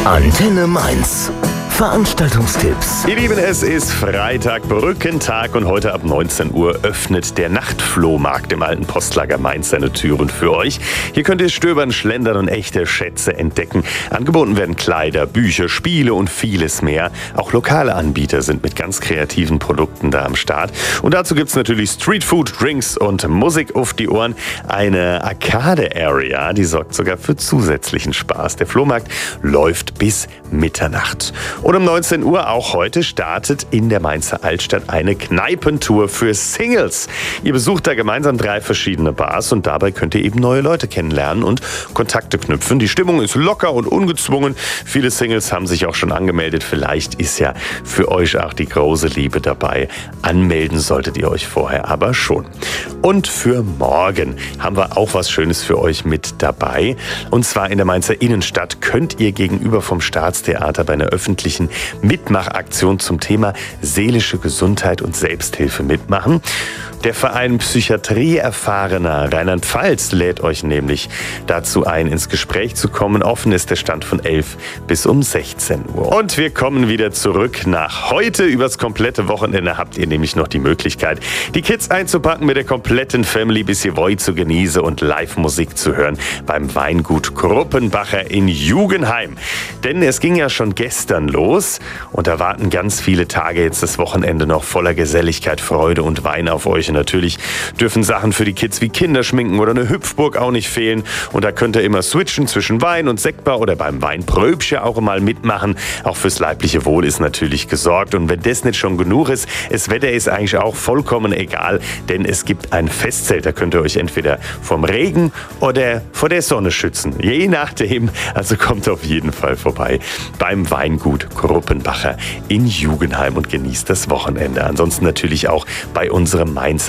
Antenne Mainz. Veranstaltungstipps. Ihr Lieben, es ist Freitag, Brückentag und heute ab 19 Uhr öffnet der Nachtflohmarkt im alten Postlager Mainz seine Türen für euch. Hier könnt ihr stöbern, schlendern und echte Schätze entdecken. Angeboten werden Kleider, Bücher, Spiele und vieles mehr. Auch lokale Anbieter sind mit ganz kreativen Produkten da am Start. Und dazu gibt's natürlich Streetfood, Drinks und Musik auf die Ohren. Eine Arcade-Area, die sorgt sogar für zusätzlichen Spaß. Der Flohmarkt läuft bis Mitternacht. Und um 19 Uhr auch heute startet in der Mainzer Altstadt eine Kneipentour für Singles. Ihr besucht da gemeinsam 3 verschiedene Bars und dabei könnt ihr eben neue Leute kennenlernen und Kontakte knüpfen. Die Stimmung ist locker und ungezwungen. Viele Singles haben sich auch schon angemeldet. Vielleicht ist ja für euch auch die große Liebe dabei. Anmelden solltet ihr euch vorher aber schon. Und für morgen haben wir auch was Schönes für euch mit dabei. Und zwar in der Mainzer Innenstadt könnt ihr gegenüber vom Staatstheater bei einer öffentlichen Mitmachaktion zum Thema seelische Gesundheit und Selbsthilfe mitmachen. Der Verein Psychiatrie erfahrener Rheinland-Pfalz lädt euch nämlich dazu ein, ins Gespräch zu kommen. Offen ist der Stand von 11 bis um 16 Uhr. Und wir kommen wieder zurück nach heute. Übers komplette Wochenende habt ihr nämlich noch die Möglichkeit, die Kids einzupacken mit der kompletten Family, bis ihr wollt, zu genießen und Live-Musik zu hören beim Weingut Kruppenbacher in Jugenheim. Denn es ging ja schon gestern los und da warten ganz viele Tage jetzt das Wochenende noch voller Geselligkeit, Freude und Wein auf euch. Und natürlich dürfen Sachen für die Kids wie Kinderschminken oder eine Hüpfburg auch nicht fehlen. Und da könnt ihr immer switchen zwischen Wein und Sektbar oder beim Weinpröbchen auch mal mitmachen. Auch fürs leibliche Wohl ist natürlich gesorgt. Und wenn das nicht schon genug ist, das Wetter ist eigentlich auch vollkommen egal, denn es gibt ein Festzelt. Da könnt ihr euch entweder vom Regen oder vor der Sonne schützen. Je nachdem. Also kommt auf jeden Fall vorbei beim Weingut Kruppenbacher in Jugenheim und genießt das Wochenende. Ansonsten natürlich auch bei unserem Mainzer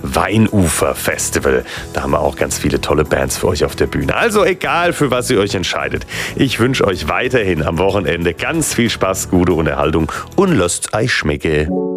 Weinufer-Festival. Da haben wir auch ganz viele tolle Bands für euch auf der Bühne. Also egal, für was ihr euch entscheidet. Ich wünsche euch weiterhin am Wochenende ganz viel Spaß, gute Unterhaltung und lasst's euch schmecken.